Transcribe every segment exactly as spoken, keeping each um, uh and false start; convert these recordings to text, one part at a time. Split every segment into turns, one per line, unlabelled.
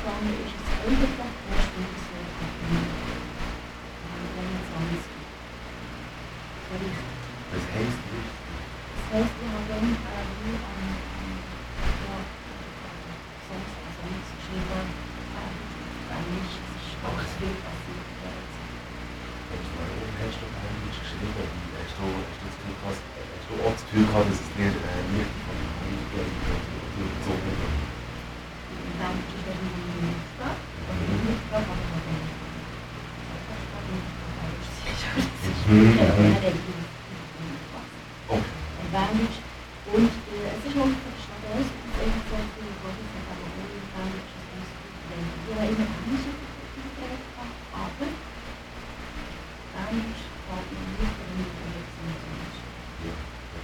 angefangen ist es eigentlich erst wieder so einundzwanzig. So richtig.
Was heisst das?
Das heisst, ich habe dann äh, wie an, an ja, Songs, an Songs geschrieben, äh, Englisch, es ist ganz viel passiert in dieser Zeit.
Warum hast du Englisch geschrieben? Hast du, hast du, das Gefühl, hast, hast du auch das Gefühl gehabt, dass es nicht äh, nicht von der Hand geht oder überzogen wird?
In Englisch ist das nicht meine Muttersprache, aber die Muttersprache habe ich auch nicht.
Mhm.
Okay. Und Englisch. Und äh, es ist ungefähr stabil, es ist einfach so viel, ich glaube, es hat aber auch in Englisch das ganz gut gelernt. Ich habe immer Englisch gelernt, aber Englisch hat mir nicht darum gelernt, sondern Englisch.
Ja,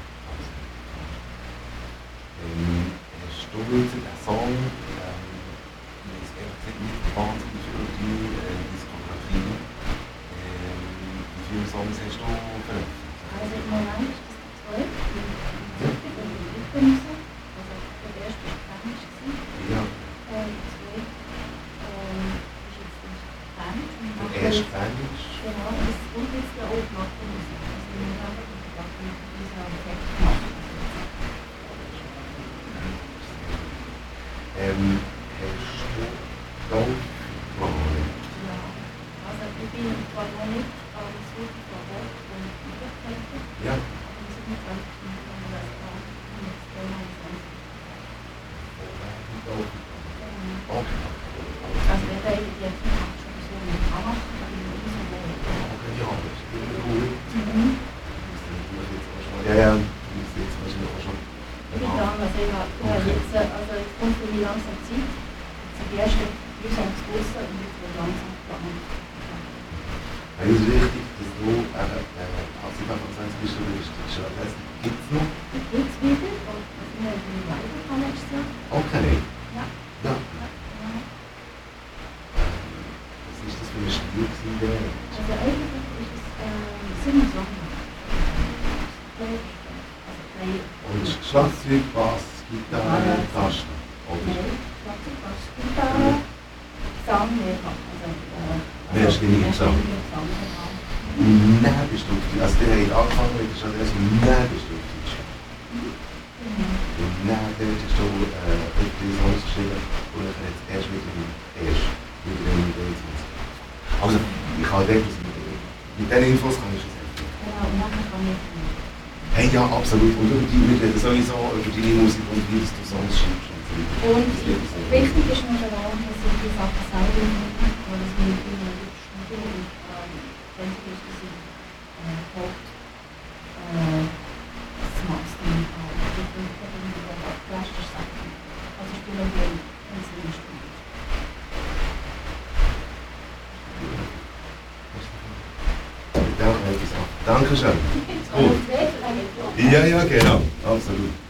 absolut. Hast du jetzt den Song, ähm, ich habe gesagt, nicht wahnsinnig viel über deine Diskografie. Wie viele Songs hast du veröffentlicht?
Also im Moment ist das der zwölf, mit dem Rhythmus, also der erste war Englisch.
Ja.
Und der zweite ähm, ist jetzt der Band.
Der erste Englisch?
Genau, und das kommt jetzt ja auch nach der Musik. Also wir haben die Gedanken mit dieser Effekt gemacht.
Ähm, hast du Golfpläne?
Ja, also ich bin zwar noch nicht an der Suche von Ort und Möglichkeiten,
Ja.
aber wir sind ganz gut an der Restaurant und jetzt gehen wir ins Ganze.
Okay.
Also wenn da irgendwie jetzt noch schon so eine Kammer, dann ist es so
Okay, ja, das ist cool.
mhm.
Ja, ja, du bist jetzt wahrscheinlich auch schon.
Ich bin dran, also ich habe
Okay.
jetzt, also jetzt kommt für mich langsam Zeit. Jetzt sind die ersten drei Songs draussen und jetzt wird langsam geplant.
Es ist wichtig, dass du eben, äh, als ich einfach sagen bist, du bist stattdessen gibt es noch.
Die gibt es wieder und wir sind ja in Weiter nächstes Jahr.
Okay.
Ja.
Ja.
Ja.
Was ist das für ein Stil gewesen, der?
Also eigentlich ist es ähm, Singer-Songwriter. Also drei.
Und Schlagzeug, Bass, Gitarre, Tasten. Oder?
Nein, Schlagzeug, Bass, Gitarre, Gesang, mehrfach. Also äh,
Mehrstimmig Gesang.
Gesang, genau.
Nebenstruktur. Also der hat angefangen mit der Stadt Nebenstruktur zu schreiben. Und neben dem hast du äh, die Songs geschrieben und dann hat es erst wieder erst wieder in die zwanzig. Also ich habe dort, mit diesen Infos kann ich es helfen.
Genau, und nachher kann ich
Hey, ja, absolut. Und über die, wir reden sowieso über deine Musik und wie du Songs schreibst.
und wichtig ist mir vor allem, dass ich die Sachen selber mache, weil es mir immer im Studio und wenn es ist, dass ich äh, Haupt äh, das Mastering habe. Ich bin irgendwie auch Plaster Sachen. Also ich spiele auch gerne Instrument.
Danke, Dankeschön.
Gut.
Ja, ja, genau. Absolut.